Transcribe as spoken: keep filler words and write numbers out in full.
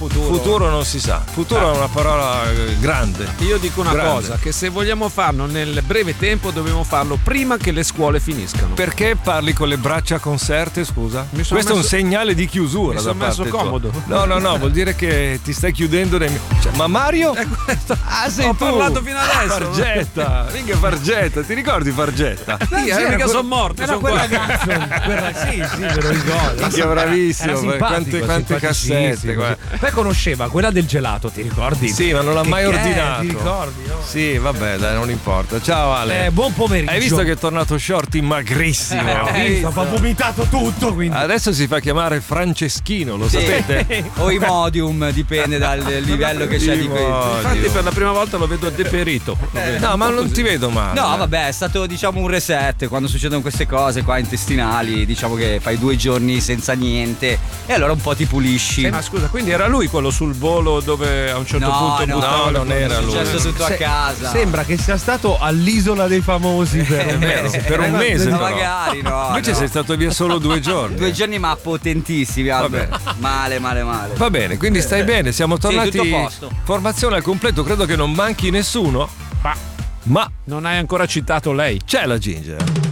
futuro. Futuro non si sa. Futuro Ah. è una parola eh, grande. Io dico una Grande. cosa, che se vogliamo farlo nel breve tempo dobbiamo farlo prima che le scuole finiscano. Perché parli con le braccia conserte, scusa? Mi sono Questo è un messo- segnale di chiusura mi da sono messo parte tua. comodo. No, no, no, vuol dire che ti stai chiudendo dai miei... Cioè, ma Mario? Ah, sei Ho tu. parlato fino adesso. Fargetta, minchia Fargetta, ti ricordi Fargetta? Sì, eh, mica sono morto, Era sono quel qua. ragazzo, quel- sì, sì, me lo ricordo. Minchia, bravissimo, Era simpatico, quante, quante simpaticissimo, cassette, sì. guarda. Poi conosceva quella del gelato, ti ricordi? Sì, ma non l'ha Che mai che è? ordinato. Ti ricordi, no? Sì, vabbè, dai, non importa. Ciao Ale. Eh, buon pomeriggio. Hai visto che è tornato Shorty magrissimo? Eh, ho visto, ha vomitato tutto, quindi. Adesso si fa chiamare Franceschino, lo Sì. sapete? O Imodium, dipende dal livello che c'è di qui. Infatti per la prima volta lo vedo deperito. Lo vedo. No, ma non ti vedo male. No, vabbè, è stato diciamo un reset. Quando succedono queste cose qua intestinali, diciamo che fai due giorni senza niente e allora un po' ti pulisci. Sì, ma scusa, quindi era lui quello sul volo dove a un certo No, punto no, buttava no, le non cose? era È lui. successo tutto a Se- casa. Sembra che sia stato all'Isola dei Famosi per È un vero, mese. per un mese Ma però. magari no. Invece no. sei stato via solo due giorni. Due giorni ma potentissimi, Vabbè. Albert. Male, male, male. Va bene, quindi stai bene, siamo tornati. tutto a posto. Formazione al completo, credo che non manchi nessuno. Ma Ma non hai ancora citato lei. c'è la Ginger.